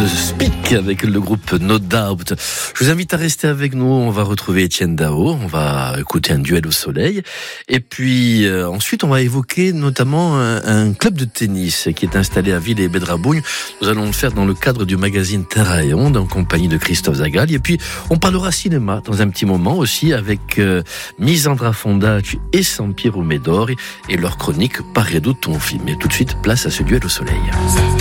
Speak avec le groupe No Doubt. Je vous invite à rester avec nous. On va retrouver Etienne Dao. On va écouter un duel au soleil. Et puis ensuite, on va évoquer notamment un club de tennis qui est installé à Villers-Bédrabougne. Nous allons le faire dans le cadre du magazine Terra et Onde en compagnie de Christophe Zagal. Et puis, on parlera cinéma dans un petit moment aussi avec Misandra Fondacci et Sampiero Medori et leur chronique Paredo ton film. Et tout de suite, place à ce duel au soleil.